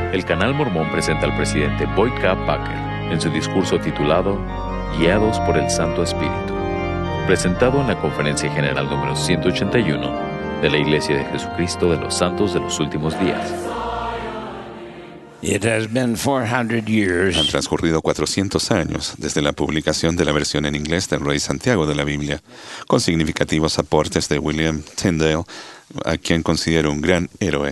El Canal Mormón presenta al presidente Boyd K. Packer en su discurso titulado Guiados por el Santo Espíritu, presentado en la Conferencia General número 181 de la Iglesia de Jesucristo de los Santos de los Últimos Días. Han transcurrido 400 años desde la publicación de la versión en inglés del Rey Santiago de la Biblia, con significativos aportes de William Tyndale, a quien considero un gran héroe.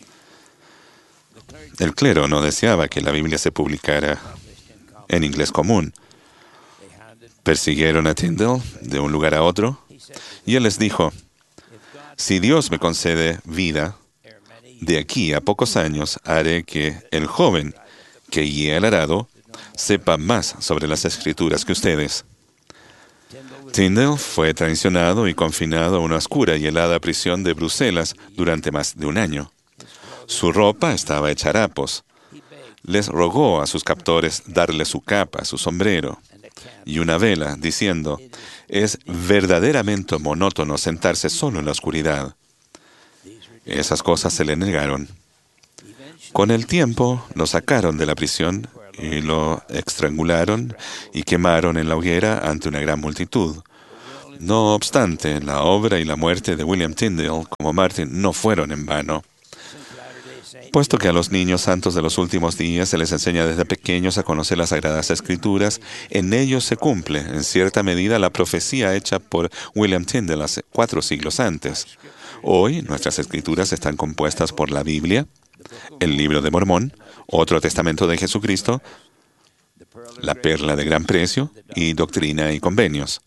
El clero no deseaba que la Biblia se publicara en inglés común. Persiguieron a Tyndale de un lugar a otro, y él les dijo: si Dios me concede vida, de aquí a pocos años haré que el joven que guía el arado sepa más sobre las Escrituras que ustedes. Tyndale fue traicionado y confinado a una oscura y helada prisión de Bruselas durante más de un año. Su ropa estaba hecha harapos. Les rogó a sus captores darle su capa, su sombrero y una vela, diciendo: es verdaderamente monótono sentarse solo en la oscuridad. Esas cosas se le negaron. Con el tiempo lo sacaron de la prisión y lo estrangularon y quemaron en la hoguera ante una gran multitud. No obstante, la obra y la muerte de William Tyndale como mártir no fueron en vano. Puesto que a los niños santos de los últimos días se les enseña desde pequeños a conocer las Sagradas Escrituras, en ellos se cumple, en cierta medida, la profecía hecha por William Tyndale hace 4 siglos antes. Hoy, nuestras Escrituras están compuestas por la Biblia, el Libro de Mormón, otro testamento de Jesucristo, la Perla de Gran Precio y Doctrina y Convenios.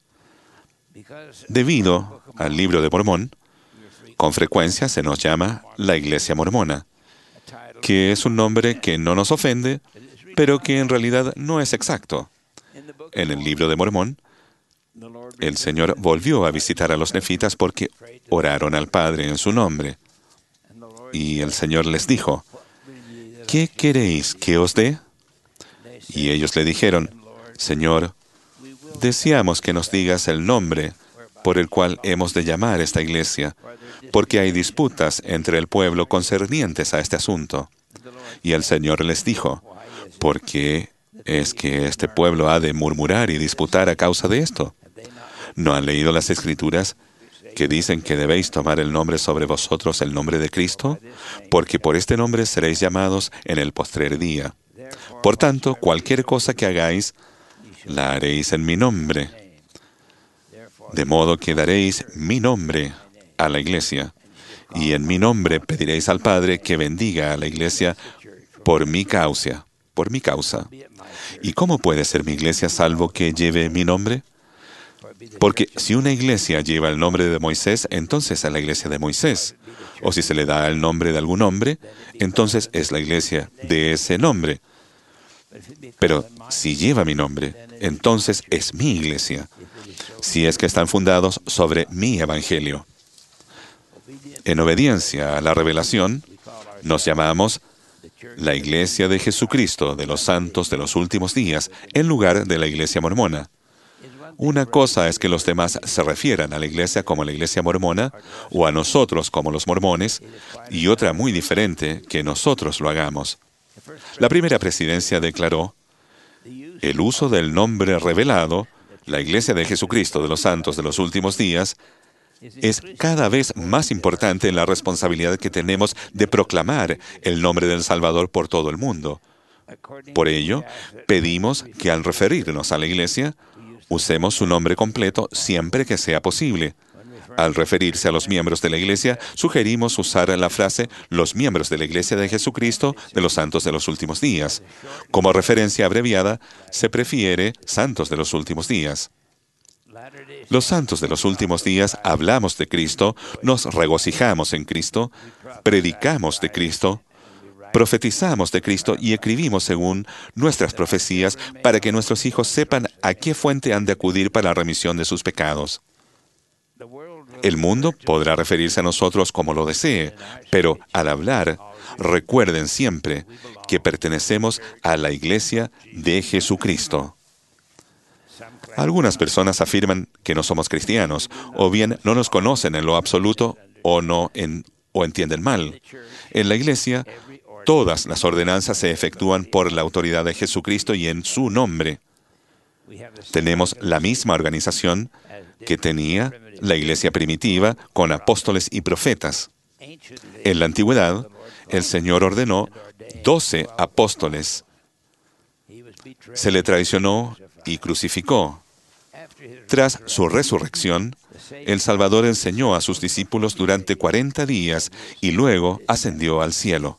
Debido al Libro de Mormón, con frecuencia se nos llama la Iglesia Mormona, que es un nombre que no nos ofende, pero que en realidad no es exacto. En el Libro de Mormón, el Señor volvió a visitar a los nefitas porque oraron al Padre en su nombre. Y el Señor les dijo: ¿qué queréis que os dé? Y ellos le dijeron: Señor, deseamos que nos digas el nombre por el cual hemos de llamar esta iglesia, porque hay disputas entre el pueblo concernientes a este asunto. Y el Señor les dijo: ¿por qué es que este pueblo ha de murmurar y disputar a causa de esto? ¿No han leído las Escrituras que dicen que debéis tomar el nombre sobre vosotros, el nombre de Cristo? Porque por este nombre seréis llamados en el postrer día. Por tanto, cualquier cosa que hagáis, la haréis en mi nombre. De modo que daréis mi nombre a la iglesia, y en mi nombre pediréis al Padre que bendiga a la iglesia por mi causa. Por mi causa. ¿Y cómo puede ser mi iglesia salvo que lleve mi nombre? Porque si una iglesia lleva el nombre de Moisés, entonces es la iglesia de Moisés. O si se le da el nombre de algún hombre, entonces es la iglesia de ese nombre. Pero si lleva mi nombre, entonces es mi iglesia, si es que están fundados sobre mi evangelio. En obediencia a la revelación, nos llamamos la Iglesia de Jesucristo de los Santos de los Últimos Días, en lugar de la Iglesia Mormona. Una cosa es que los demás se refieran a la Iglesia como la Iglesia Mormona, o a nosotros como los mormones, y otra muy diferente, que nosotros lo hagamos. La primera presidencia declaró: el uso del nombre revelado, la Iglesia de Jesucristo de los Santos de los Últimos Días, es cada vez más importante en la responsabilidad que tenemos de proclamar el nombre del Salvador por todo el mundo. Por ello, pedimos que al referirnos a la Iglesia, usemos su nombre completo siempre que sea posible. Al referirse a los miembros de la Iglesia, sugerimos usar la frase «los miembros de la Iglesia de Jesucristo de los Santos de los Últimos Días». Como referencia abreviada, se prefiere «Santos de los Últimos Días». Los santos de los últimos días hablamos de Cristo, nos regocijamos en Cristo, predicamos de Cristo, profetizamos de Cristo y escribimos según nuestras profecías para que nuestros hijos sepan a qué fuente han de acudir para la remisión de sus pecados. El mundo podrá referirse a nosotros como lo desee, pero al hablar, recuerden siempre que pertenecemos a la Iglesia de Jesucristo. Algunas personas afirman que no somos cristianos, o bien no nos conocen en lo absoluto, o entienden mal. En la iglesia, Todas las ordenanzas se efectúan por la autoridad de Jesucristo y en su nombre. Tenemos la misma organización que tenía la iglesia primitiva con apóstoles y profetas. En la antigüedad, el Señor ordenó 12 apóstoles. Se le traicionó y crucificó. Tras su resurrección, el Salvador enseñó a sus discípulos durante 40 días y luego ascendió al cielo.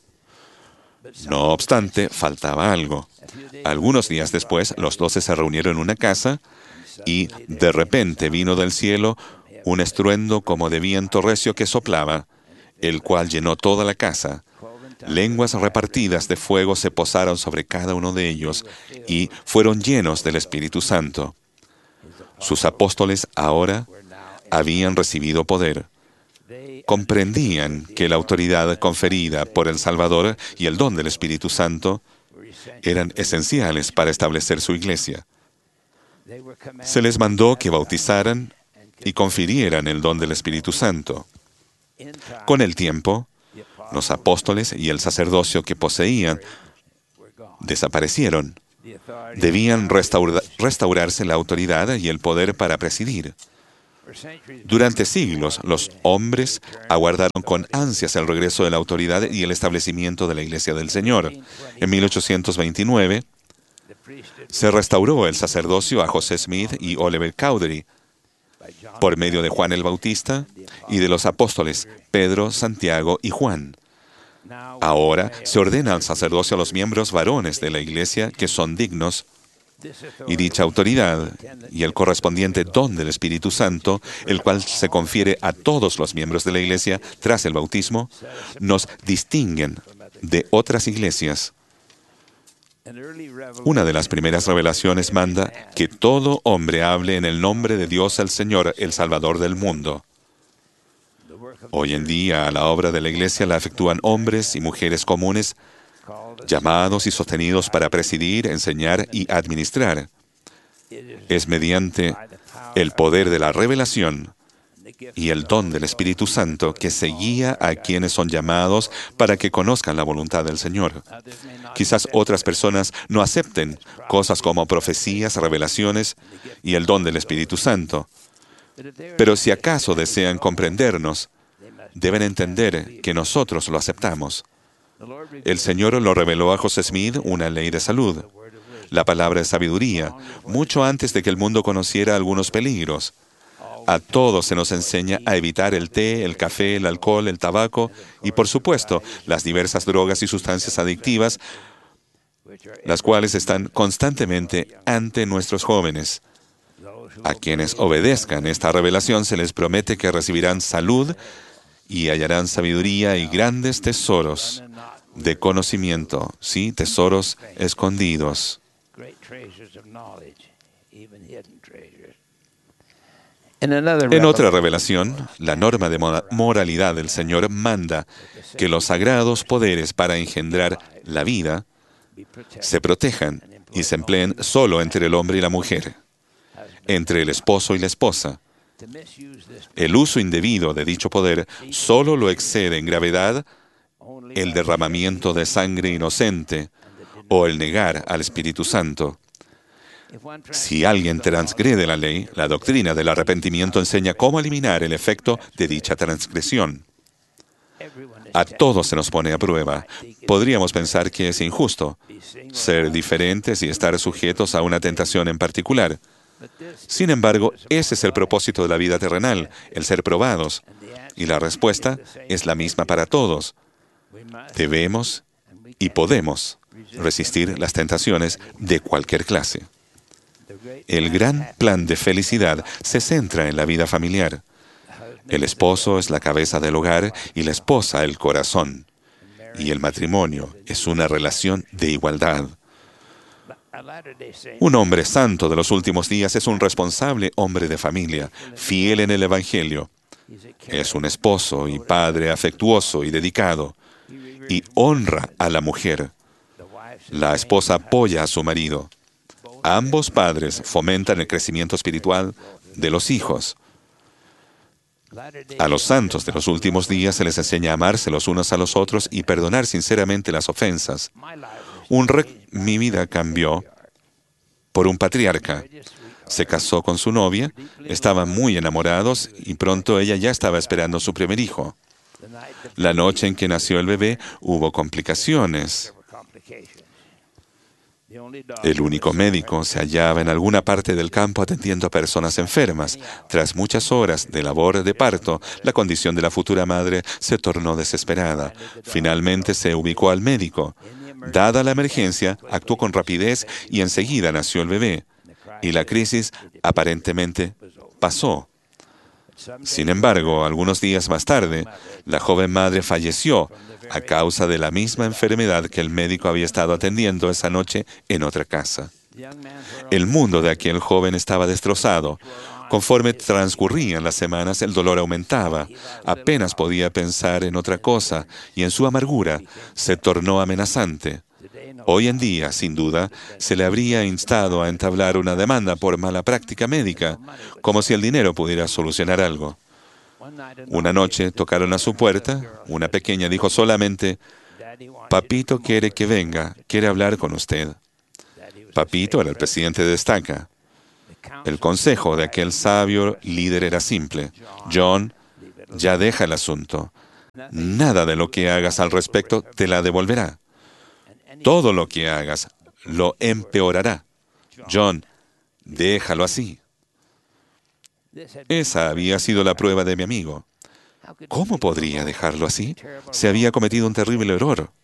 No obstante, faltaba algo. Algunos días después, los 12 se reunieron en una casa y de repente vino del cielo un estruendo como de viento recio que soplaba, el cual llenó toda la casa. Lenguas repartidas de fuego se posaron sobre cada uno de ellos y fueron llenos del Espíritu Santo. Sus apóstoles ahora habían recibido poder. Comprendían que la autoridad conferida por el Salvador y el don del Espíritu Santo eran esenciales para establecer su iglesia. Se les mandó que bautizaran y confirieran el don del Espíritu Santo. Con el tiempo, los apóstoles y el sacerdocio que poseían desaparecieron. Debían restaurarse la autoridad y el poder para presidir. Durante siglos, los hombres aguardaron con ansias el regreso de la autoridad y el establecimiento de la Iglesia del Señor. En 1829, se restauró el sacerdocio a José Smith y Oliver Cowdery por medio de Juan el Bautista y de los apóstoles Pedro, Santiago y Juan. Ahora se ordena al sacerdocio a los miembros varones de la Iglesia que son dignos, y dicha autoridad y el correspondiente don del Espíritu Santo, el cual se confiere a todos los miembros de la Iglesia tras el bautismo, nos distinguen de otras iglesias. Una de las primeras revelaciones manda que todo hombre hable en el nombre de Dios el Señor, el Salvador del mundo. Hoy en día, a la obra de la Iglesia la efectúan hombres y mujeres comunes, llamados y sostenidos para presidir, enseñar y administrar. Es mediante el poder de la revelación y el don del Espíritu Santo que se guía a quienes son llamados para que conozcan la voluntad del Señor. Quizás otras personas no acepten cosas como profecías, revelaciones y el don del Espíritu Santo. Pero si acaso desean comprendernos, deben entender que nosotros lo aceptamos. El Señor lo reveló a José Smith una ley de salud, la palabra de sabiduría, mucho antes de que el mundo conociera algunos peligros. A todos se nos enseña a evitar el té, el café, el alcohol, el tabaco y, por supuesto, las diversas drogas y sustancias adictivas, las cuales están constantemente ante nuestros jóvenes. A quienes obedezcan esta revelación se les promete que recibirán salud y hallarán sabiduría y grandes tesoros de conocimiento, sí, tesoros escondidos. En otra revelación, la norma de moralidad del Señor manda que los sagrados poderes para engendrar la vida se protejan y se empleen solo entre el hombre y la mujer, entre el esposo y la esposa. El uso indebido de dicho poder solo lo excede en gravedad el derramamiento de sangre inocente o el negar al Espíritu Santo. Si alguien transgrede la ley, la doctrina del arrepentimiento enseña cómo eliminar el efecto de dicha transgresión. A todos se nos pone a prueba. Podríamos pensar que es injusto ser diferentes y estar sujetos a una tentación en particular. Sin embargo, ese es el propósito de la vida terrenal, el ser probados. Y la respuesta es la misma para todos. Debemos y podemos resistir las tentaciones de cualquier clase. El gran plan de felicidad se centra en la vida familiar. El esposo es la cabeza del hogar y la esposa el corazón. Y el matrimonio es una relación de igualdad. Un hombre santo de los últimos días es un responsable hombre de familia, fiel en el Evangelio. Es un esposo y padre afectuoso y dedicado, y honra a la mujer. La esposa apoya a su marido. Ambos padres fomentan el crecimiento espiritual de los hijos. A los santos de los últimos días se les enseña a amarse los unos a los otros y perdonar sinceramente las ofensas. Mi vida cambió por un patriarca. Se casó con su novia, estaban muy enamorados y pronto ella ya estaba esperando su primer hijo. La noche en que nació el bebé hubo complicaciones. El único médico se hallaba en alguna parte del campo atendiendo a personas enfermas. Tras muchas horas de labor de parto, la condición de la futura madre se tornó desesperada. Finalmente se ubicó al médico. Dada la emergencia, actuó con rapidez y enseguida nació el bebé. Y la crisis aparentemente pasó. Sin embargo, algunos días más tarde, la joven madre falleció a causa de la misma enfermedad que el médico había estado atendiendo esa noche en otra casa. El mundo de aquel joven estaba destrozado. Conforme transcurrían las semanas, el dolor aumentaba. Apenas podía pensar en otra cosa y en su amargura se tornó amenazante. Hoy en día, sin duda, se le habría instado a entablar una demanda por mala práctica médica, como si el dinero pudiera solucionar algo. Una noche tocaron a su puerta. Una pequeña dijo solamente: «Papito quiere que venga, quiere hablar con usted». Papito era el presidente de Estaca. El consejo de aquel sabio líder era simple: «John, ya deja el asunto. Nada de lo que hagas al respecto te la devolverá. Todo lo que hagas lo empeorará. John, déjalo así». Esa había sido la prueba de mi amigo. ¿Cómo podría dejarlo así? Se había cometido un terrible error.